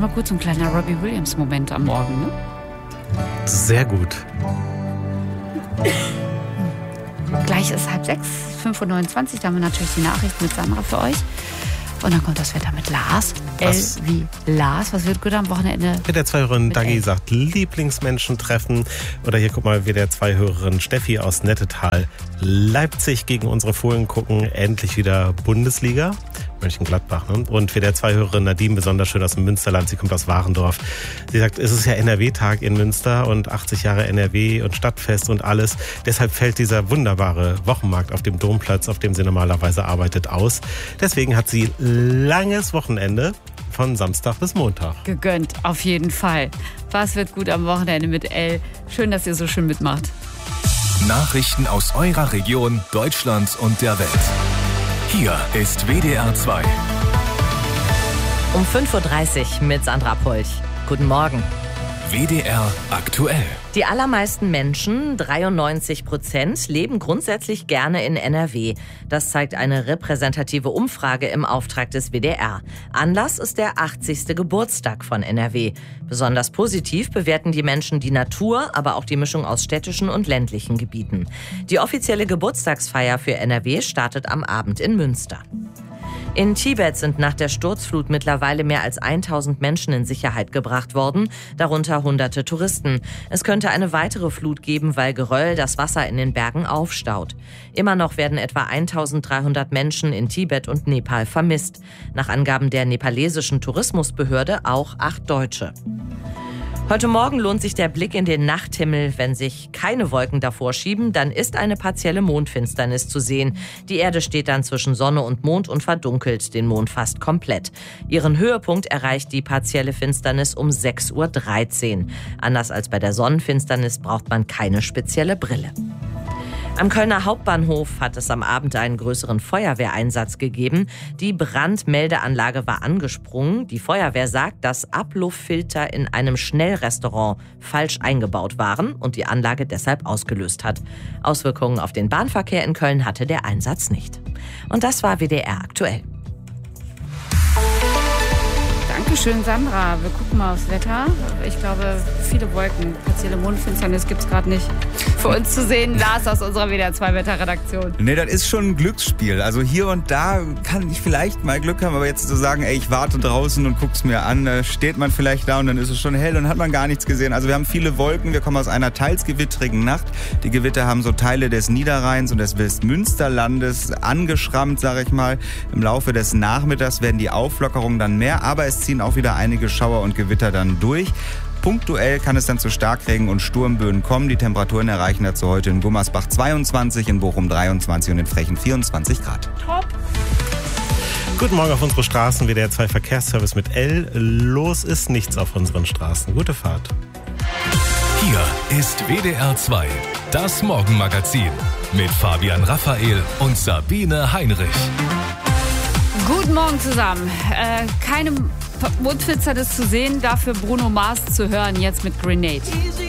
immer gut, so ein kleiner Robbie Williams-Moment am Morgen, ne? Sehr gut. Gleich ist 5:30, 5:29 Uhr, da haben wir natürlich die Nachrichten mit Sandra für euch. Und dann kommt das Wetter mit Lars. Was? L wie Lars. Was wird gut am Wochenende? WDR-2-Hörerin Dagi sagt Lieblingsmenschen treffen. Oder hier, guck mal, WDR-2-Hörerin Steffi aus Nettetal. Leipzig gegen unsere Fohlen gucken. Endlich wieder Bundesliga. Mönchengladbach, ne? Und WDR-2-Hörerin Nadine, besonders schön aus dem Münsterland. Sie kommt aus Warendorf. Sie sagt, es ist ja NRW-Tag in Münster und 80 Jahre NRW und Stadtfest und alles. Deshalb fällt dieser wunderbare Wochenmarkt auf dem Domplatz, auf dem sie normalerweise arbeitet, aus. Deswegen hat sie langes Wochenende von Samstag bis Montag. Gegönnt, auf jeden Fall. Was wird gut am Wochenende mit L? Schön, dass ihr so schön mitmacht. Nachrichten aus eurer Region, Deutschland und der Welt. Hier ist WDR 2. Um 5:30 Uhr mit Sandra Polch. Guten Morgen. WDR aktuell. Die allermeisten Menschen, 93%, leben grundsätzlich gerne in NRW. Das zeigt eine repräsentative Umfrage im Auftrag des WDR. Anlass ist der 80. Geburtstag von NRW. Besonders positiv bewerten die Menschen die Natur, aber auch die Mischung aus städtischen und ländlichen Gebieten. Die offizielle Geburtstagsfeier für NRW startet am Abend in Münster. In Tibet sind nach der Sturzflut mittlerweile mehr als 1000 Menschen in Sicherheit gebracht worden, darunter hunderte Touristen. Es könnte eine weitere Flut geben, weil Geröll das Wasser in den Bergen aufstaut. Immer noch werden etwa 1300 Menschen in Tibet und Nepal vermisst. Nach Angaben der nepalesischen Tourismusbehörde auch 8 Deutsche. Heute Morgen lohnt sich der Blick in den Nachthimmel. Wenn sich keine Wolken davor schieben, dann ist eine partielle Mondfinsternis zu sehen. Die Erde steht dann zwischen Sonne und Mond und verdunkelt den Mond fast komplett. Ihren Höhepunkt erreicht die partielle Finsternis um 6:13 Uhr. Anders als bei der Sonnenfinsternis braucht man keine spezielle Brille. Am Kölner Hauptbahnhof hat es am Abend einen größeren Feuerwehreinsatz gegeben. Die Brandmeldeanlage war angesprungen. Die Feuerwehr sagt, dass Ablufffilter in einem Schnellrestaurant falsch eingebaut waren und die Anlage deshalb ausgelöst hat. Auswirkungen auf den Bahnverkehr in Köln hatte der Einsatz nicht. Und das war WDR aktuell. Dankeschön, Sandra. Wir gucken mal aufs Wetter. Ich glaube, viele Wolken. Partielle Mondfinsternis gibt es gerade nicht für uns zu sehen. Lars aus unserer WDR-2-Wetterredaktion. Nee, das ist schon ein Glücksspiel. Also hier und da kann ich vielleicht mal Glück haben, aber jetzt zu sagen, ey, ich warte draußen und guck's mir an, steht man vielleicht da und dann ist es schon hell und hat man gar nichts gesehen. Also wir haben viele Wolken, wir kommen aus einer teils gewittrigen Nacht. Die Gewitter haben so Teile des Niederrheins und des Westmünsterlandes angeschrammt, sage ich mal. Im Laufe des Nachmittags werden die Auflockerungen dann mehr, aber es ziehen auch wieder einige Schauer und Gewitter dann durch. Punktuell kann es dann zu Starkregen und Sturmböen kommen. Die Temperaturen erreichen dazu heute in Gummersbach 22, in Bochum 23 und in Frechen 24 Grad. Top. Guten Morgen auf unsere Straßen, WDR 2 Verkehrsservice mit L. Los ist nichts auf unseren Straßen. Gute Fahrt. Hier ist WDR 2, das Morgenmagazin mit Fabian Raphael und Sabine Heinrich. Guten Morgen zusammen. Keine Mondfinsternis zu sehen, dafür Bruno Mars zu hören, jetzt mit Grenade.